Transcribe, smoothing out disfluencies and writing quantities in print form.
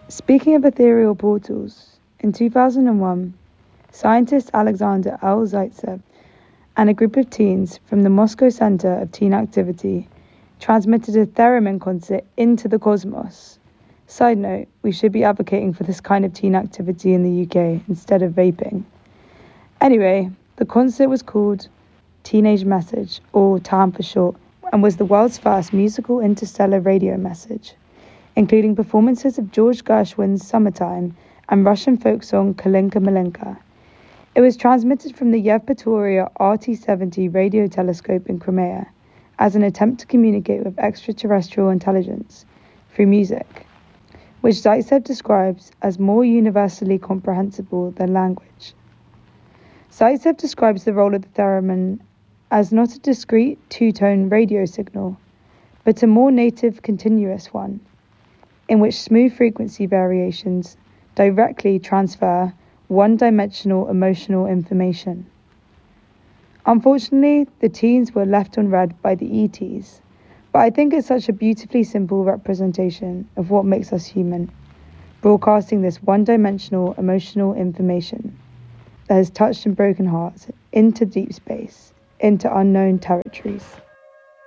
Speaking of ethereal portals, in 2001, scientist Alexander L. Zaitsev and a group of teens from the Moscow Center of Teen Activity transmitted a theremin concert into the cosmos. Side note, we should be advocating for this kind of teen activity in the UK instead of vaping. Anyway, the concert was called Teenage Message, or TAM for short, and was the world's first musical interstellar radio message, including performances of George Gershwin's Summertime and Russian folk song Kalinka Malinka. It was transmitted from the Yevpatoria RT-70 radio telescope in Crimea as an attempt to communicate with extraterrestrial intelligence through music, which Zaitsev describes as more universally comprehensible than language. Zaitsev describes the role of the theremin as not a discrete two-tone radio signal, but a more native continuous one, in which smooth frequency variations directly transfer one-dimensional emotional information. Unfortunately, the teens were left unread by the ETs, but I think it's such a beautifully simple representation of what makes us human, broadcasting this one-dimensional emotional information that has touched and broken hearts into deep space, into unknown territories.